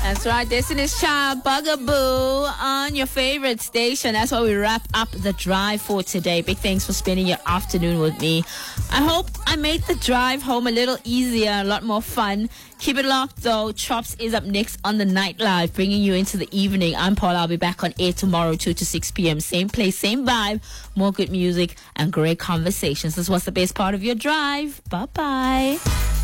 That's right. Destiny's Child, Bugaboo on your favorite station. That's why we wrap up the drive for today. Big thanks for spending your afternoon with me. I hope I made the drive home a little easier, a lot more fun. Keep it locked though. Chops is up next on the Night Live, bringing you into the evening. I'm Paul. I'll be back on air tomorrow, 2 to 6 p.m. Same place, same vibe. More good music and great conversations. This was the best part of your drive. Bye-bye.